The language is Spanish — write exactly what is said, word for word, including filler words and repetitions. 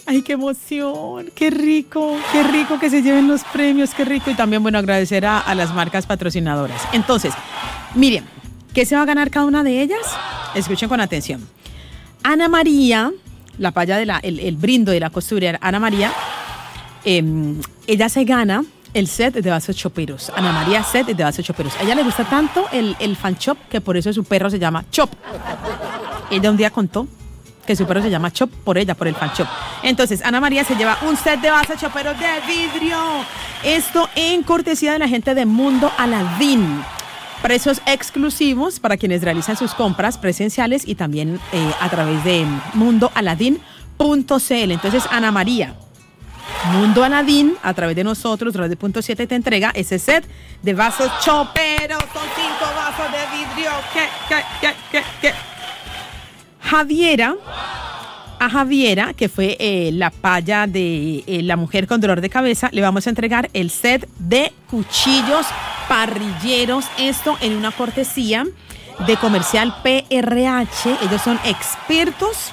Ay, qué emoción, qué rico, qué rico que se lleven los premios, qué rico. Y también, bueno, agradecer a, a las marcas patrocinadoras. Entonces, miren, ¿qué se va a ganar cada una de ellas? Escuchen con atención. Ana María, la paya de la, el, el brindo de la costurera, Ana María, eh, ella se gana el set de vasos choperos. Ana María, set de vasos choperos. A ella le gusta tanto el, el fan chop que por eso su perro se llama Chop. Ella un día contó que su perro se llama Chop por ella, por el fan chop. Entonces, Ana María se lleva un set de vasos choperos de vidrio. Esto en cortesía de la gente de Mundo Aladín. Precios exclusivos para quienes realizan sus compras presenciales y también eh, a través de mundo aladín punto c l. Entonces, Ana María, Mundo Aladín, a través de nosotros, a través de Punto siete, te entrega ese set de vasos choperos. Son cinco vasos de vidrio. ¿Qué, qué, qué, qué, qué? Javiera, a Javiera, que fue eh, la paya de eh, la mujer con dolor de cabeza, le vamos a entregar el set de cuchillos parrilleros. Esto en una cortesía de Comercial P R H. Ellos son expertos